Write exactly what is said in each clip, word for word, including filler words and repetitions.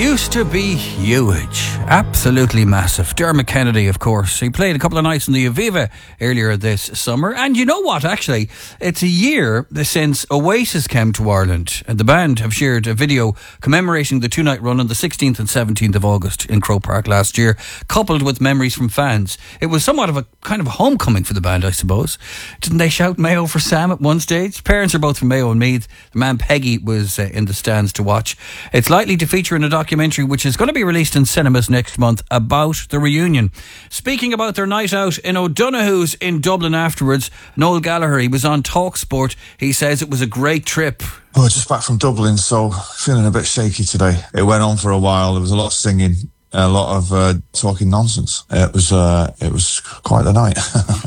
Used to be huge, absolutely massive. Dermot Kennedy, of course. He played a couple of nights in the Aviva earlier this summer. And you know what, actually? It's a year since Oasis came to Ireland. And the band have shared a video commemorating the two-night run on the sixteenth and seventeenth of August in Croke Park last year, coupled with memories from fans. It was somewhat of a kind of a homecoming for the band, I suppose. Didn't they shout Mayo for Sam at one stage? Parents are both from Mayo and Meath. The man Peggy was uh, in the stands to watch. It's likely to feature in a documentary which is going to be released in cinemas next month about the reunion. Speaking about their night out in O'Donoghue's in Dublin afterwards, Noel Gallagher, he was on TalkSport. He says it was a great trip. Oh, just back from Dublin, so feeling a bit shaky today. It went on for a while. There was a lot of singing, a lot of uh, talking nonsense. It was uh, it was quite the night.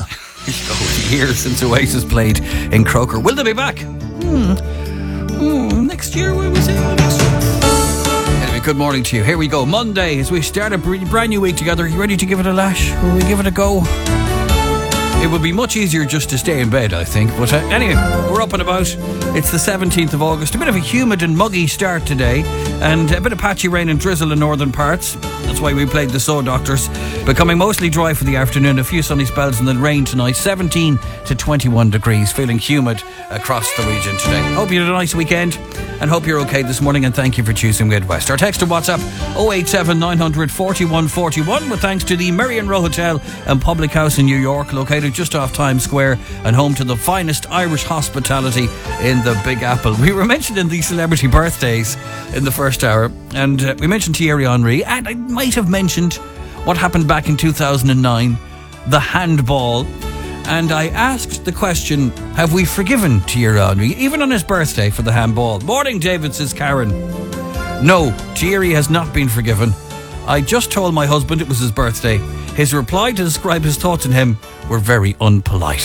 Years since Oasis played in Croker. Will they be back? Hmm. Hmm. Next year, will we say next year? Good morning to you. Here we go. Monday, as we start a brand new week together. Are you ready to give it a lash? Will we give it a go? It would be much easier just to stay in bed, I think. But uh, anyway, we're up and about. It's the seventeenth of August. A bit of a humid and muggy start today. And a bit of patchy rain and drizzle in northern parts. That's why we played the So Doctors. Becoming mostly dry for the afternoon. A few sunny spells and then rain tonight. seventeen to twenty-one degrees. Feeling humid across the region today. Hope you had a nice weekend. And hope you're okay this morning. And thank you for choosing Midwest. Our text and WhatsApp oh eight seven nine hundred forty-one forty-one. With thanks to the Merrion Row Hotel and Public House in New York. Located just off Times Square and home to the finest Irish hospitality in the Big Apple. We were mentioned in the celebrity birthdays in the first hour, and uh, we mentioned Thierry Henry, and I might have mentioned what happened back in two thousand nine, the handball. And I asked the question, have we forgiven Thierry Henry, even on his birthday, for the handball? Morning, David, says Karen. No, Thierry has not been forgiven. I just told my husband it was his birthday. His reply to describe his thoughts on him were very unpolite.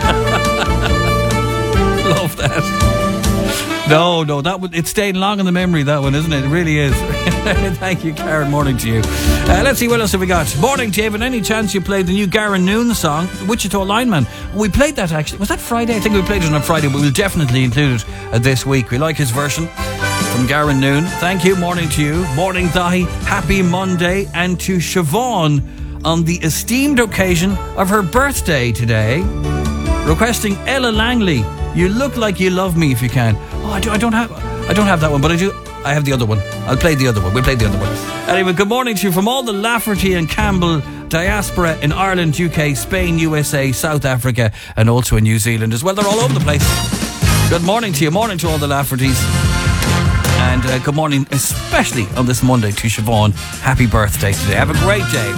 Love that. No, no, that would, it's staying long in the memory, that one, isn't it? It really is. Thank you, Karen. Morning to you. Uh, let's see what else have we got. Morning, David. Any chance you played the new Garen Noon song, Wichita Lineman? We played that actually. Was that Friday? I think we played it on Friday, but we'll definitely include it uh, this week. We like his version from Garen Noon. Thank you. Morning to you. Morning, Dahi. Happy Monday. And to Siobhan on the esteemed occasion of her birthday today, requesting Ella Langley, You Look Like You Love Me If You Can. Oh, I, do, I don't have I don't have that one, but I do. I have the other one. I'll play the other one. We'll play the other one. Anyway, good morning to you from all the Lafferty and Campbell diaspora in Ireland, U K, Spain, U S A, South Africa, and also in New Zealand as well. They're all over the place. Good morning to you. Morning to all the Laffertys. And uh, good morning, especially on this Monday, to Siobhan. Happy birthday today. Have a great day.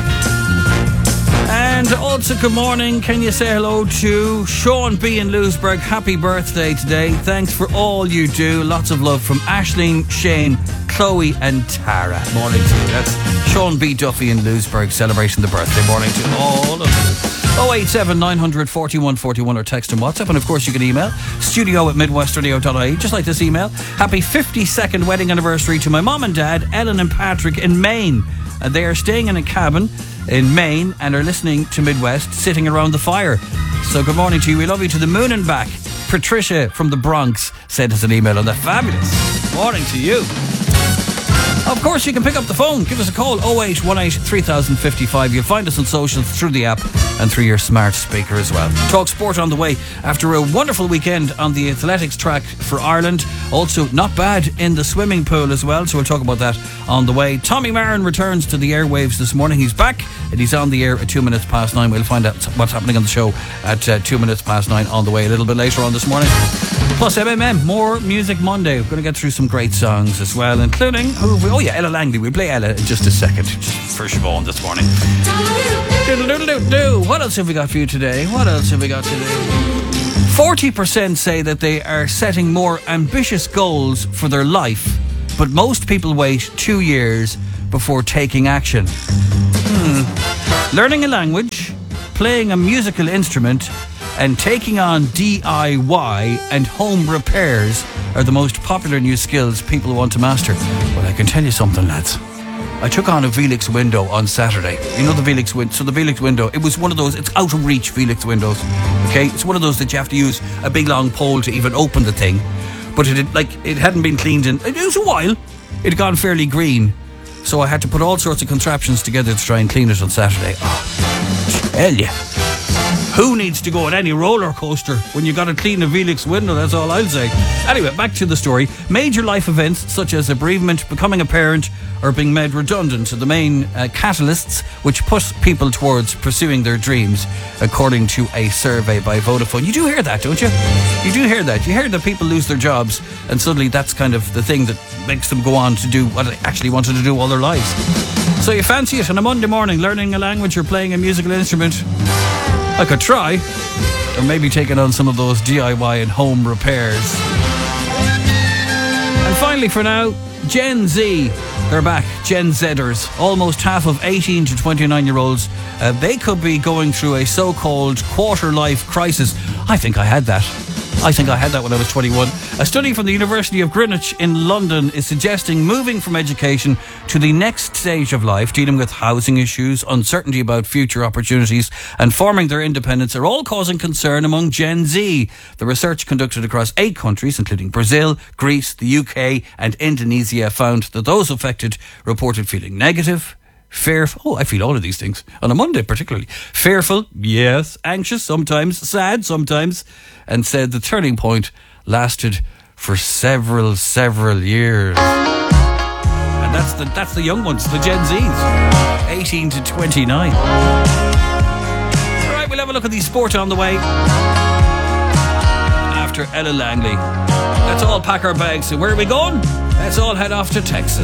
And also good morning, can you say hello to Sean B in Lewisburg? Happy birthday today. Thanks for all you do. Lots of love from Aisling, Shane, Chloe and Tara. Morning to you. That's Sean B Duffy in Lewisburg celebrating the birthday. Morning to all of you. oh eight seven nine hundred forty-one forty-one or text and WhatsApp. And of course you can email studio at midwestradio dot I E, just like this email. Happy fifty-second wedding anniversary to my mom and dad, Ellen and Patrick in Maine. And they are staying in a cabin in Maine and are listening to Midwest, sitting around the fire. So good morning to you. We love you to the moon and back. Patricia from the Bronx sent us an email on that. Fabulous. Morning to you. Of course, you can pick up the phone. Give us a call, oh eight one eight three thousand fifty-five. You'll find us on socials through the app and through your smart speaker as well. Talk sport on the way after a wonderful weekend on the athletics track for Ireland. Also, not bad in the swimming pool as well, so we'll talk about that on the way. Tommy Marin returns to the airwaves this morning. He's back and he's on the air at two minutes past nine. We'll find out what's happening on the show at uh, two minutes past nine on the way a little bit later on this morning. Plus M M M, more Music Monday. We're going to get through some great songs as well, including, oh, oh yeah, Ella Langley. We'll play Ella in just a second, just for Siobhan this morning. Doodle-doodle-doo-doo. What else have we got for you today? What else have we got today? forty percent say that they are setting more ambitious goals for their life, but most people wait two years before taking action. Hmm. Learning a language, playing a musical instrument, and taking on D I Y and home repairs are the most popular new skills people want to master. Well, I can tell you something, lads. I took on a Velux window on Saturday. You know the Velux window? So the Velux window, it was one of those, it's out of reach Velux windows. Okay? It's one of those that you have to use a big long pole to even open the thing. But it had, like, it hadn't been cleaned in, it was a while. it had gone fairly green. So I had to put all sorts of contraptions together to try and clean it on Saturday. Oh, tell ya. Who needs to go on any roller coaster when you got to clean a Velux window? That's all I'll say. Anyway, back to the story. Major life events such as a bereavement, becoming a parent, or being made redundant are the main uh, catalysts which push people towards pursuing their dreams, according to a survey by Vodafone. You do hear that, don't you? You do hear that. You hear that people lose their jobs, and suddenly that's kind of the thing that makes them go on to do what they actually wanted to do all their lives. So you fancy it on a Monday morning, learning a language or playing a musical instrument? I could try, or maybe taking on some of those D I Y and home repairs. And finally for now, Gen Z. They're back, Gen Zers. Almost half of eighteen to twenty-nine year olds, uh, they could be going through a so-called quarter-life crisis. I think I had that. I think I had that when I was twenty-one. A study from the University of Greenwich in London is suggesting moving from education to the next stage of life, dealing with housing issues, uncertainty about future opportunities, and forming their independence are all causing concern among Gen Z. The research conducted across eight countries, including Brazil, Greece, the U K, and Indonesia, found that those affected reported feeling negative, fearful, oh, I feel all of these things, on a Monday particularly. Fearful, yes. Anxious, sometimes. Sad, sometimes. And said the turning point lasted for several, several years. And that's the that's the young ones, the Gen Zs. eighteen to twenty-nine. Alright, we'll have a look at the sport on the way. After Ella Langley. Let's all pack our bags. And where are we going? Let's all head off to Texas.